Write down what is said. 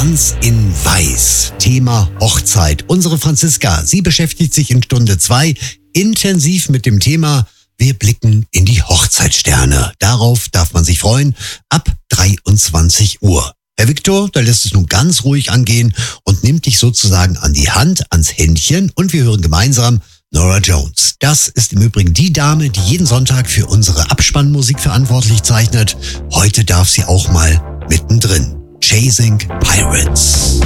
Ganz in Weiß. Thema Hochzeit. Unsere Franziska, sie beschäftigt sich in Stunde 2 intensiv mit dem Thema Wir blicken in die Hochzeitssterne. Darauf darf man sich freuen ab 23 Uhr. Herr Viktor, da lässt es nun ganz ruhig angehen und nimmt dich sozusagen an die Hand, ans Händchen und wir hören gemeinsam Norah Jones. Das ist im Übrigen die Dame, die jeden Sonntag für unsere Abspannmusik verantwortlich zeichnet. Heute darf sie auch mal mittendrin. Chasing Pirates.